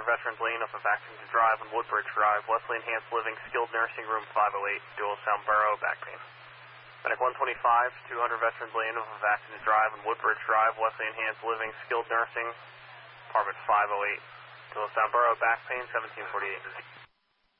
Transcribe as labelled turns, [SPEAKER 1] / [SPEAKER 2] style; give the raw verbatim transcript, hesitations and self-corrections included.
[SPEAKER 1] hundred Veterans Lane off of Vaxington Drive and Woodbridge Drive, Wesley Enhanced Living, Skilled Nursing Room five oh eight, dual sound borough, back pain. Medic one twenty-five, two hundred Veterans Lane off of Vaxington Drive and Woodbridge Drive, Wesley Enhanced Living, Skilled Nursing, apartment five oh eight, dual sound borough, back pain, seventeen forty-eight.